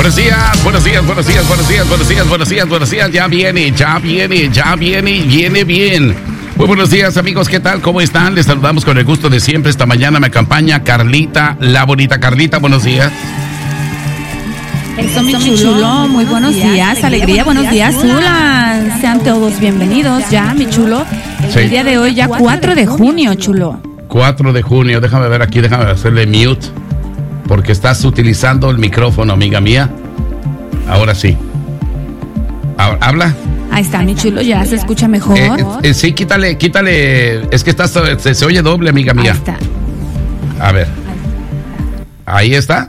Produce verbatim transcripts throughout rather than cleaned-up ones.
Buenos días, buenos días, buenos días, buenos días, buenos días, buenos días, buenos días. Ya viene, ya viene, ya viene, viene bien. Muy buenos días, amigos, ¿qué tal? ¿Cómo están? Les saludamos con el gusto de siempre. Esta mañana me acompaña Carlita, la bonita Carlita. Buenos días. Eso, mi chulo, muy buenos días, alegría, buenos días, Zula. Sean todos bienvenidos ya, mi chulo. Sí. El día de hoy ya cuatro de junio, chulo. cuatro de junio, déjame ver aquí, déjame hacerle mute, porque estás utilizando el micrófono, amiga mía. Ahora sí. Ahora, ¿habla? Ahí está, mi chulo, ya se escucha mejor. Eh, eh, sí, quítale, quítale, es que estás, se, se oye doble, amiga mía. Ahí está. A ver. Ahí está.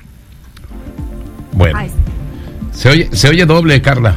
Bueno. Se oye, se oye doble, Carla.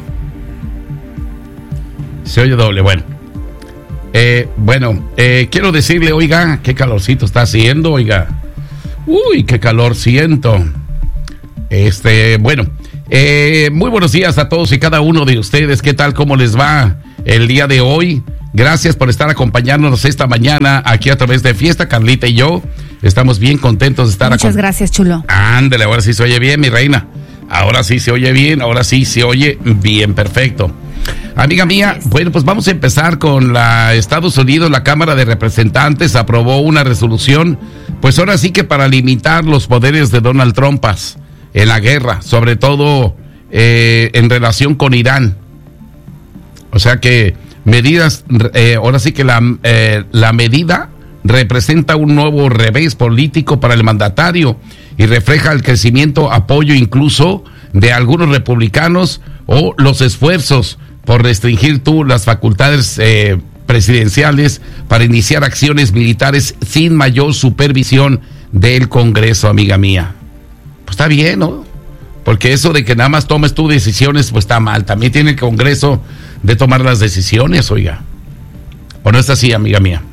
Se oye doble, bueno. Eh, bueno, eh, quiero decirle, oiga, qué calorcito está haciendo, oiga. Uy, qué calor siento. Este, bueno, eh, muy buenos días a todos y cada uno de ustedes. ¿Qué tal? ¿Cómo les va el día de hoy? Gracias por estar acompañándonos esta mañana aquí a través de Fiesta. Carlita y yo estamos bien contentos de estar aquí. Muchas gracias, chulo. Ándale, ahora sí se oye bien, mi reina. Ahora sí se oye bien, ahora sí se oye bien, perfecto. Amiga mía, bueno, pues vamos a empezar con la Estados Unidos. La Cámara de Representantes aprobó una resolución, pues ahora sí que para limitar los poderes de Donald Trump en la guerra, sobre todo eh, en relación con Irán. O sea que medidas, eh, ahora sí que la, eh, la medida representa un nuevo revés político para el mandatario y refleja el crecimiento, apoyo incluso de algunos republicanos o los esfuerzos por restringir tú las facultades eh, presidenciales para iniciar acciones militares sin mayor supervisión del Congreso, amiga mía. Pues está bien, ¿no? Porque eso de que nada más tomes tú decisiones, pues está mal. También tiene el Congreso de tomar las decisiones, oiga. ¿O no es así, amiga mía?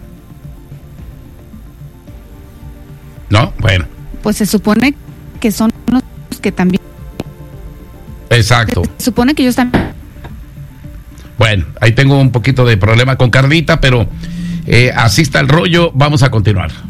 ¿No? Bueno. Pues se supone que son los que también... Exacto. Se supone que ellos también... Bueno, ahí tengo un poquito de problema con Carlita, pero eh, así está el rollo. Vamos a continuar.